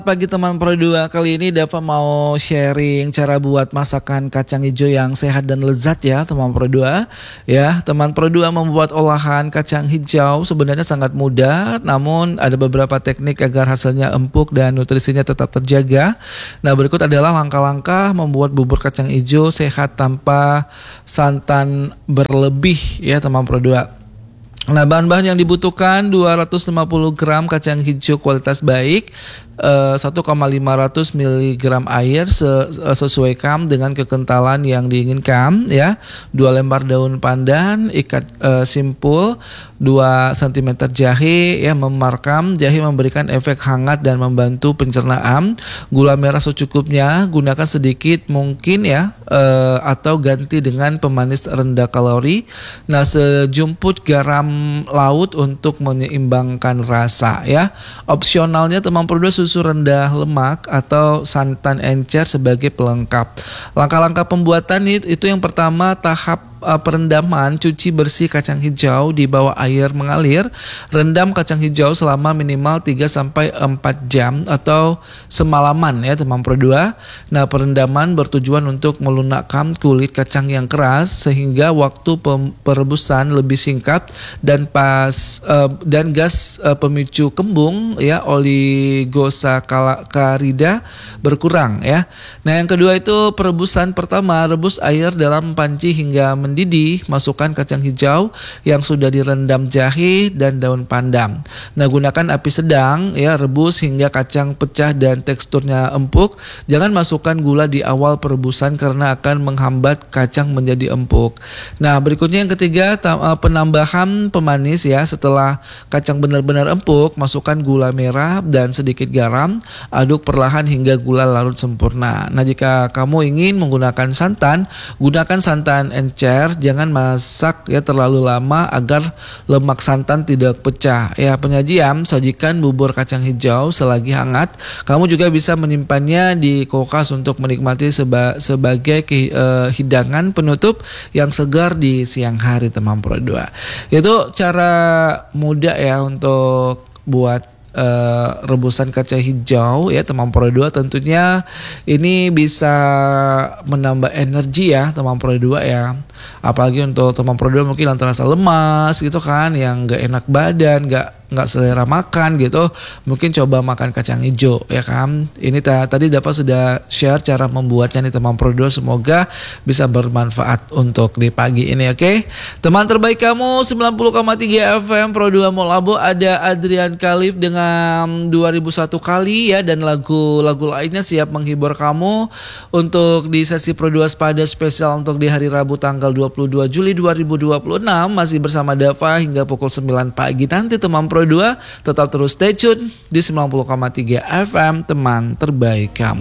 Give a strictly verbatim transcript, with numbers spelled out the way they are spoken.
Pagi teman Pro dua, kali ini Dava mau sharing cara buat masakan kacang hijau yang sehat dan lezat ya teman Pro dua. Ya, teman Pro dua membuat olahan kacang hijau sebenarnya sangat mudah, namun ada beberapa teknik agar hasilnya empuk dan nutrisinya tetap terjaga. Nah, berikut adalah langkah-langkah membuat bubur kacang hijau sehat tanpa santan berlebih ya teman Pro dua. Nah, bahan-bahan yang dibutuhkan dua ratus lima puluh gram kacang hijau kualitas baik, eh, satu koma lima ratus miligram air sesuaikan dengan kekentalan yang diinginkan ya. Dua lembar daun pandan, ikat eh, simpul, dua sentimeter jahe ya, memarkam. Jahe memberikan efek hangat dan membantu pencernaan. Gula merah secukupnya, gunakan sedikit mungkin ya, eh, atau ganti dengan pemanis rendah kalori. Nah, sejumput garam laut untuk menyeimbangkan rasa ya. Opsionalnya teman Pro dua susu rendah lemak atau santan encer sebagai pelengkap. Langkah-langkah pembuatan itu, itu yang pertama tahap perendaman. Cuci bersih kacang hijau di bawah air mengalir. Rendam kacang hijau selama minimal tiga sampai empat jam atau semalaman ya teman Pro dua. Nah, perendaman bertujuan untuk melunakkan kulit kacang yang keras sehingga waktu perebusan lebih singkat dan pas uh, dan gas uh, pemicu kembung ya, oligosakarida berkurang ya. Nah, yang kedua itu perebusan pertama, rebus air dalam panci hingga mendidih, masukkan kacang hijau yang sudah direndam jahe dan daun pandan. Nah, gunakan api sedang ya, rebus hingga kacang pecah dan teksturnya empuk. Jangan masukkan gula di awal perebusan karena akan menghambat kacang menjadi empuk. Nah, berikutnya yang ketiga penambahan pemanis ya. Setelah kacang benar-benar empuk, masukkan gula merah dan sedikit garam. Aduk perlahan hingga gula larut sempurna. Nah, jika kamu ingin menggunakan santan, gunakan santan encer. Jangan masak ya terlalu lama agar lemak santan tidak pecah. Ya, penyajian, sajikan bubur kacang hijau selagi hangat. Kamu juga bisa menyimpannya di kulkas untuk menikmati seba, sebagai ke, uh, hidangan penutup yang segar di siang hari teman Pro dua. Itu cara mudah ya untuk buat Uh, rebusan kacang hijau ya teman Pro dua. Tentunya ini bisa menambah energi ya teman Pro dua ya, apalagi untuk teman Pro dua mungkin yang terasa lemas gitu kan, yang gak enak badan, gak nggak selera makan gitu, mungkin coba makan kacang hijau ya kan. Ini tadi dapat sudah share cara membuatnya nih teman Pro dua, semoga bisa bermanfaat untuk di pagi ini. Oke, teman terbaik kamu sembilan puluh koma tiga F M Pro dua Molabo, ada Adrian Khalif dengan dua ribu satu kali ya, dan lagu-lagu lainnya siap menghibur kamu untuk di sesi Pro dua Spada spesial untuk di hari Rabu tanggal dua puluh dua Juli dua ribu dua puluh enam. Masih bersama Dava hingga pukul sembilan pagi nanti teman Pro dua. Tetap terus stay tune di sembilan puluh koma tiga F M, teman terbaik kamu.